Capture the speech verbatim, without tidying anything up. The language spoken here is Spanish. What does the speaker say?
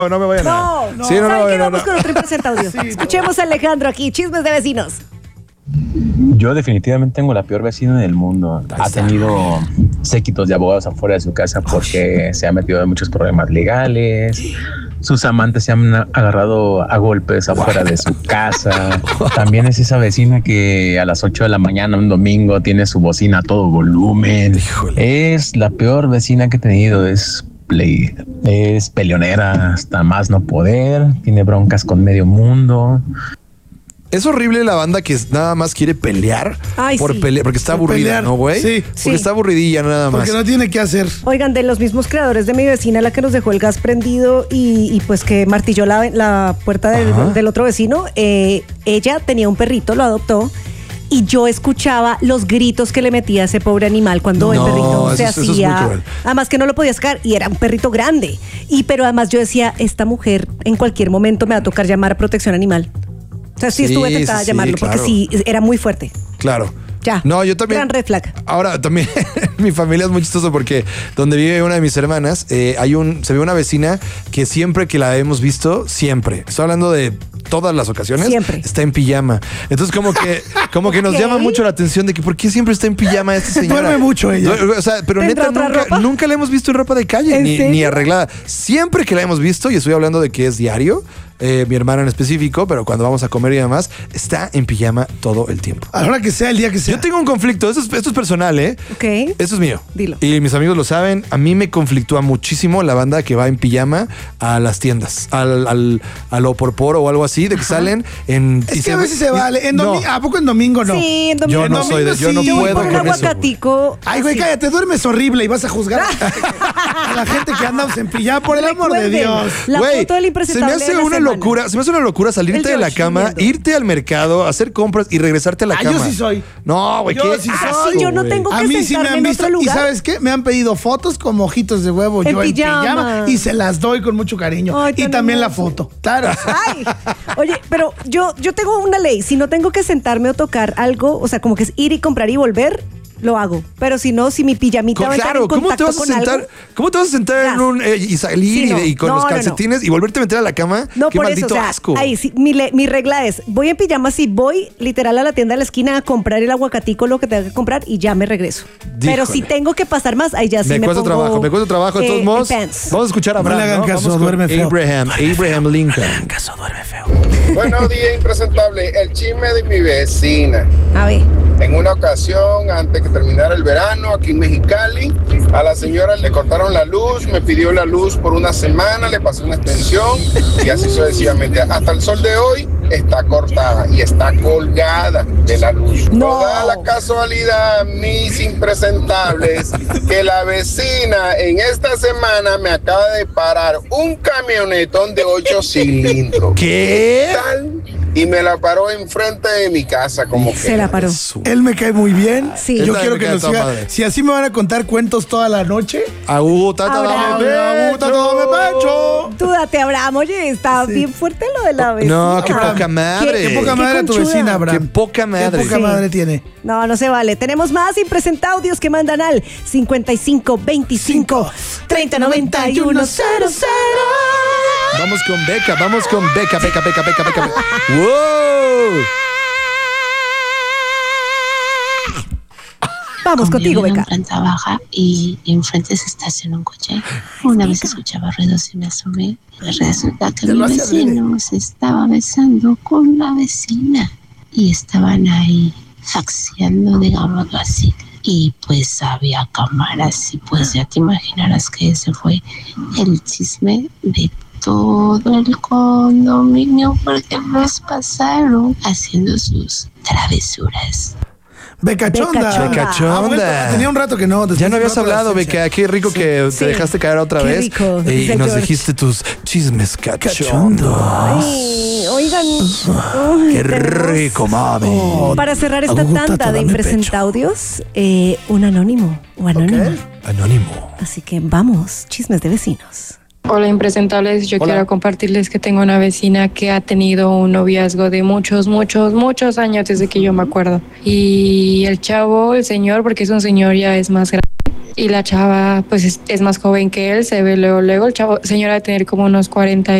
no me vayan no, a... No, sí, no, ¿saben no, qué? no, Vamos no. con otro impresentaudio. Sí, escuchemos a Alejandro aquí, chismes de vecinos. Yo definitivamente tengo la peor vecina del mundo. Ha tenido séquitos de abogados afuera de su casa porque se ha metido en muchos problemas legales. Sus amantes se han agarrado a golpes afuera de su casa. También es esa vecina que a las ocho de la mañana un domingo tiene su bocina a todo volumen. Híjole. Es la peor vecina que he tenido. Es play, es peleonera hasta más no poder. Tiene broncas con medio mundo. Es horrible la banda que nada más quiere pelear. Ay, por sí. pelear, porque está Por aburrida, pelear. ¿no, güey? Sí. Porque Sí. está aburridilla nada más. Porque no tiene que hacer. Oigan, de los mismos creadores de Mi Vecina, la que nos dejó el gas prendido y, y pues que martilló la, la puerta del, del otro vecino, eh, ella tenía un perrito, lo adoptó. Y yo escuchaba los gritos que le metía a ese pobre animal cuando No, el perrito eso se es- eso es muy hacía. cruel. Además que no lo podía sacar y era un perrito grande. Y pero además yo decía, esta mujer en cualquier momento me va a tocar llamar a protección animal. O sea, sí, Sí, estuve tentada sí, a llamarlo sí, porque claro. sí, era muy fuerte. Claro. Ya. No, yo también. Gran red flag. Ahora, también mi familia es muy chistoso porque donde vive una de mis hermanas, eh, hay un, se ve una vecina que siempre que la hemos visto, siempre, estoy hablando de todas las ocasiones, Siempre. está en pijama. Entonces, como que, como que nos Ok. llama mucho la atención de que por qué siempre está en pijama esta señora. Duerme mucho ella. Du- O sea, pero ¿Tendrá neta, otra nunca, ropa? nunca la hemos visto en ropa de calle, ¿En ni, serio? ni arreglada. Siempre que la hemos visto, y estoy hablando de que es diario, eh, mi hermana en específico, pero cuando vamos a comer y demás, está en pijama todo el tiempo. A la hora que sea, el día que sea. Yo tengo un conflicto, esto es, esto es personal, ¿eh? Ok. Esto es mío. Dilo. Y mis amigos lo saben, a mí me conflictúa muchísimo la banda que va en pijama a las tiendas, al, al, al o por por o algo así, de que salen en... Es y que a ve- veces se vale. En No. domi- ¿A poco en domingo no? Sí, en domingo. Yo no En soy de, domingo yo no sí. Yo voy puedo por un con eso. güey. aguacatico. Ay, güey, así. cállate, duermes horrible y vas a juzgar a la gente que anda en pijama, por el amor de Recuerden, Dios. La Güey, foto del se me impresentable hace de la una semana. locura, se me hace una locura salirte El de la George cama, durmiendo. irte al mercado, hacer compras y regresarte a la Ah, cama. yo sí soy. No, güey, Yo qué sí asco, soy. Ah, sí, yo no güey. tengo- A que mí sí me sentarme han en visto. otro ¿Y lugar. sabes qué? Me han pedido fotos con mojitos de huevo. En yo pijama. en pijama. Y se las doy con mucho cariño. Ay, y tan también la hermoso. foto. Claro. Ay, oye, pero yo, yo tengo una ley. Si no tengo que sentarme o tocar algo, o sea, como que es ir y comprar y volver, lo hago. Pero si no, si mi pijamita va a estar Claro, en ¿cómo te contacto vas a con sentar? algo, ¿Cómo te vas a sentar en Gas. un eh, y salir Sí, no. y, y con No, los no, no. calcetines y volverte a meter a la cama? no Qué por eso, maldito o sea, asco. ahí sí, mi, le- mi regla es, voy en pijama si voy literal a la tienda de la esquina a comprar el aguacatico, lo que tenga que comprar y ya me regreso. Pero si tengo que pasar más, ahí ya sí me me cuesta pongo, trabajo, me cuesta trabajo. De eh, todos en modos, pants. vamos a escuchar a No le Abraham. hagan ¿no? caso, Vamos con duerme feo. Abraham, Abraham Lincoln. caso, duerme feo. Buenos días, impresentable. El chisme de mi vecina. A ver. En una ocasión, antes que terminara el verano, aquí en Mexicali, a la señora le cortaron la luz, me pidió la luz por una semana, le pasé una extensión y así sucesivamente. Hasta el sol de hoy está cortada y está colgada de la luz. No. No da la casualidad, mis impresentables, que la vecina en esta semana me acaba de parar un camionetón de ocho cilindros. ¿Qué? Tal, y me la paró enfrente de mi casa, como que. Se la paró. Él me cae muy bien. Sí. Yo Esta quiero me que cae nos toda siga. madre. Si así me van a contar cuentos toda la noche. Aguta, Abraham. dame Aguta, dame pecho. Tú date, Abraham. Oye, está bien fuerte lo de la vecina. No, qué Abraham, poca madre. Qué poca Qué madre a tu conchuda. vecina, Abraham. Qué poca madre. Qué poca Sí. madre tiene. No, no se vale. Tenemos más impresentaudios que mandan al cincuenta y cinco veinticinco treinta noventa y uno cero cero. Vamos con Beca, vamos con Beca, Beca, Beca, Beca, Beca. Beca. ¡Wow! Vamos contigo, Convivo en Beca. planta baja y enfrente se estaciona un coche. Una vez escuchaba ruidos y me asomé. Resulta que Te mi lo hace vecino se estaba besando con la vecina y estaban ahí faxeando, digámoslo así. Y pues había cámaras y pues ya te imaginarás que ese fue el chisme de todo el condominio porque los pasaron haciendo sus travesuras. Becachonda. Becachonda. Becachonda. Ah, bueno, tenía un rato que no. Ya después no habías otra hablado, fecha. Beca. Qué rico que Sí. te dejaste caer otra Qué vez. rico, Y dice nos George. dijiste tus chismes cachondos. Ay, oigan. Ay, Qué tenemos- rico, mami. Oh, Para cerrar esta Agúntate, tanda de dame impresentaudios, eh, un anónimo o anónima. Anónimo. Así que vamos, chismes de vecinos. Hola impresentables, yo Hola. quiero compartirles que tengo una vecina que ha tenido un noviazgo de muchos, muchos, muchos años desde que yo me acuerdo. Y el chavo, el señor, porque es un señor ya es más grande, y la chava pues es, es más joven que él, se ve luego, luego el chavo, señora de tener como unos cuarenta